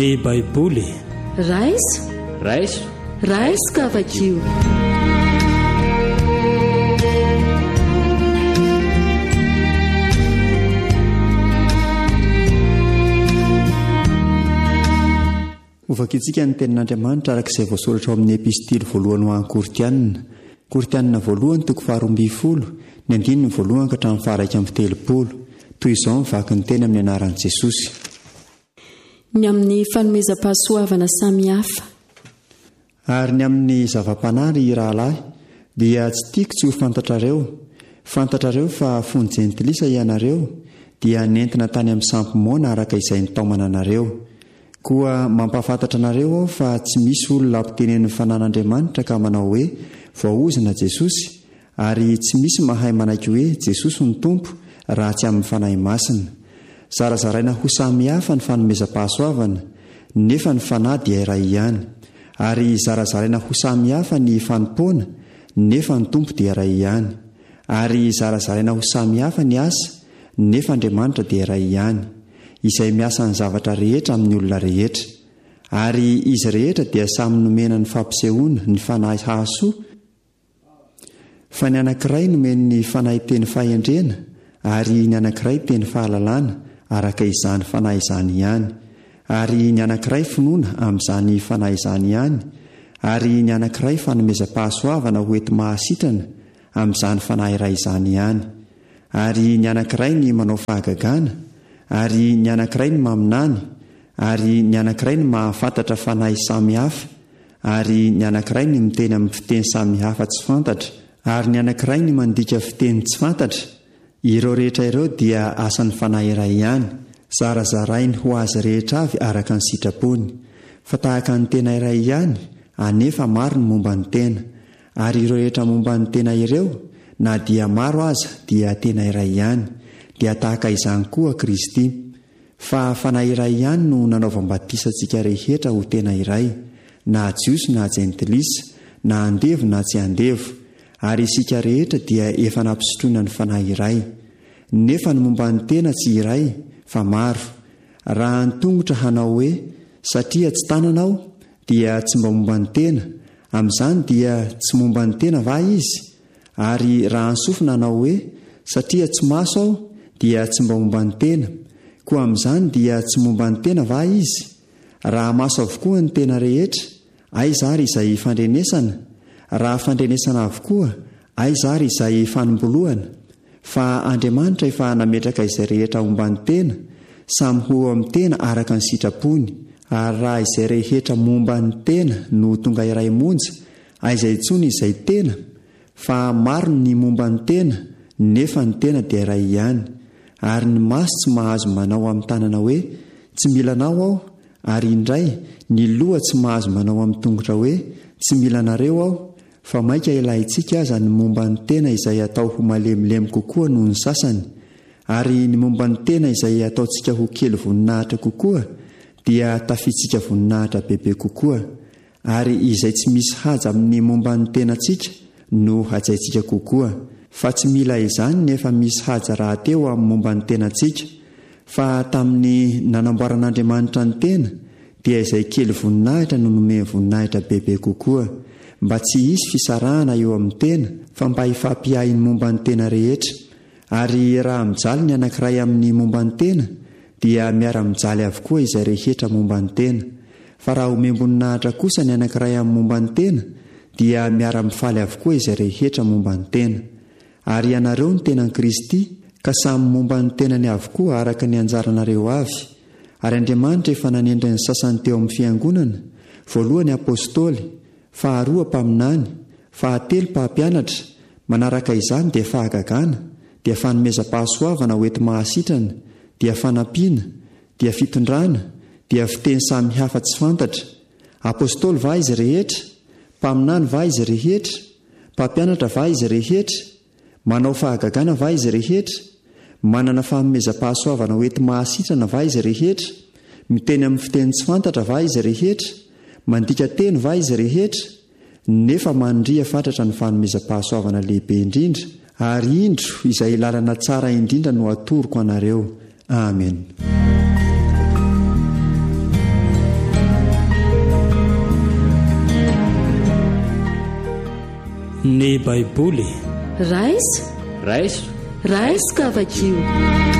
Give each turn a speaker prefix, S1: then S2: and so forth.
S1: Ny Baiboly
S2: raisika avakio.
S3: Ovakitsika ny tenin'Andriamanitra arak'izay voasoratra ao amin'ny epistily voalohany ho an'ny Kortianina voalohany toko 12 ny andininy voalohany ka hatramin'ny faha 1:30 toy izao mivaky ny teny amin'ny anaran'i Jesosy.
S2: Ny amin'ny fanomezam-pahasoavana samihafa.
S3: Ary ny amin'ny zava-panary rahalahy dia tsy tiako tsy ho fantatrareo fa fony jentilisa ianareo dia nentina tany amin'ny sampomona araka izay nitaomana anareo. Koa mampafantatra anareo aho fa tsy misy olona ampitenen'ny fanan'Andriamanitra ka manao hoe voaozina Jesosy, ary tsy misy mahay manaiky hoe Jesosy ny tompo raha tsy amin'ny fanahy masina. Zarazaraina ho samihafa ny fanomezam-pahasoavana, nefa ny fanahy dia iray ihany, ary zarazaraina ho samihafa ny fanompoana, nefa ny tompo dia iray ihany, ary zarazaraina ho samihafa ny asa, nefa Andriamanitra dia iray ihany, izay miasa ny zavatra rehetra amin'ny olona rehetra, ary izy rehetra dia samy nomena ny fampisehoana ny fanahy hahasoa, fa ny anankiray nomeny ny fanahy teny fahendrena, ary ny anankiray teny fahalalana araka izany fanahy izany ihany, ary ny anankiray finoana amin'izany fanahy izany ihany, ary ny anankiray fanomezam-pahasoavana ho ety mahasitrana amin'izany fanahy iray izany ihany, ary ny anankiray ny manao fahagagana, ary ny anankiray ny maminany, ary ny anankiray ny mahafantatra fanahy samihafa, ary ny anankiray ny miteny amin'ny fiteny samihafa tsy fantatra, ary ny anankiray ny mandika fiteny tsy fantatra. Ireo rehetra ireo dia asan'ny fanahy iray ihany, zarazarainy ho azy rehetra avy araka ny sitrapony. Fa tahaka ny tena iray ihany, anefa maro ny momba ny tena, ary ireo rehetra momba ny tena ireo, na dia maro aza dia tena iray ihany, dia tahaka izany koa Kristy. Fa fanahy iray ihany no nanaovam-batisantsika rehetra ho tena iray, na jiosy na jentilisa, na andevo na tsy andevo, ary isika rehetra dia efa nampisotroina ny fanahy iray. Nefa ny momba ny tena tsy iray fa maro. Raha antongotra hanao hoe satria tsy tananao dia tsy mba momba ny tena, amin'izany dia tsy momba ny tena va izy? Ary raha ansofina hanao hoe satria tsy maso aho dia tsy mba momba ny tena, koa amin'izany dia tsy momba ny tena va izy? Raha maso avokoa ny tena rehetra, aiza ary izay fandrenesana? Raha fandrenesana avokoa, aiza ary izay fanombolohana? Fa Andriamanitra efa nametraka izay rehetra momba ny tena, samy ho amin'ny tena araka ny sitrapony, ary raha izay rehetra momba ny tena no tonga iray monja, aiza intsony izay tena? Fa maro ny momba ny tena, nefa ny tena dia iray ihany, ary ny maso tsy mahazo manao amin'ny tanana hoe tsy milanao aho, ary indray ny loha tsy mahazo manao amin'ny tongotra hoe tsy milanareo aho. Fa maika ilahintsika aza ny momba ny tena izay atao ho malemilemy kokoa noho ny sasany, ary ny momba ny tena izay ataontsika ho kely voninahitra kokoa dia tafitsika voninahitra bebe kokoa, ary izay tsy misy haja amin'ny momba ny tenantsika no hajaintsika kokoa. Fa tsy mila izany nefa misy haja raha teo amin'ny momba ny tenantsika, fa tamin'ny nanamboaran'Andriamanitra ny tena dia izay kely voninahitra no nomeny voninahitra bebe kokoa, mba tsy hisy fisarahana eo amin'ny tena, fa mba hifampiahy ny momba ny tena rehetra. Ary raha mijaly ny anankiray amin'ny momba ny tena dia miara-mijaly avokoa izay rehetra momba ny tena, fa raha omem-boninahitra kosa ny anankiray amin'ny momba ny tena dia miara-mifaly avokoa izay rehetra momba ny tena. Ary ianareo ny tenan'i Kristy, ka samy momba ny tenany avokoa araka ny anjaranareo avy. Ary Andriamanitra efa nanendry ny sasany teo amin'ny fiangonana, voalohany apôstôly, faharoa mpaminany, fahatelo mpampianatra, manaraka izany dia fahagagana, dia fanomezam-pahasoavana ho ety mahasitrana, dia fanampiana, dia fitondrana, dia fiteny samihafa tsy fantatra. Apôstôly va izy rehetra? Mpaminany va izy rehetra? Mpampianatra va izy rehetra? Manao fahagagana va izy rehetra? Manana fanomezam-pahasoavana ho ety mahasitrana va izy rehetra? Miteny amin'ny fiteny tsy fantatra va izy rehetra? Mandika teny va izy rehetra? Nefa mandria fatratra ny fanomezam-pahasoavana lehibe indrindra, ary indro izay lalana tsara indrindra no atoroko anareo. Amen.
S1: ny baiboly
S2: raisa
S4: raiso
S2: raisika avakio